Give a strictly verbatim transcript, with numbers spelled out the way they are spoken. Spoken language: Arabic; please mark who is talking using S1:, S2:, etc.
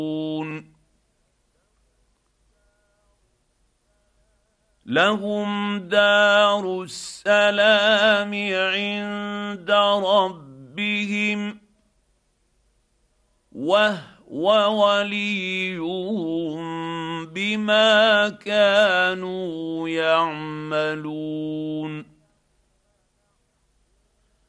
S1: لهم دار السلام عند ربهم وهو وليهم بما كانوا يعملون